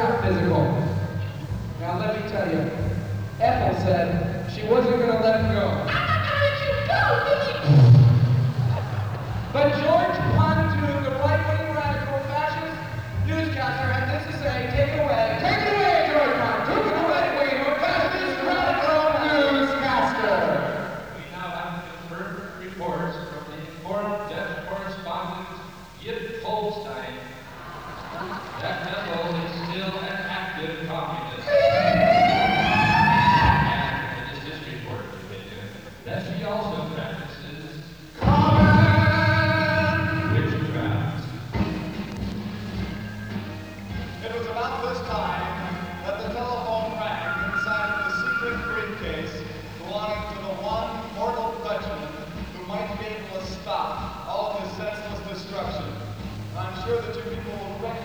draft physical. Now let me tell you, Ethel said she wasn't going to let him go. I'm not going to let you go, Billy! But George Pontoon, the right-wing radical fascist newscaster, had this to say. Take it away. Take it away, George Pontoon, the right-wing fascist radical newscaster. We now have confirmed reports from the informed Dutch correspondent Yip Holstein that Ethel is still an active communist. And it is his report that she also practices witchcraft. It was about this time that the telephone rang inside the secret briefcase belonging to the one mortal Dutchman who might be able to stop all of his senseless destruction. And I'm sure that you people will recognize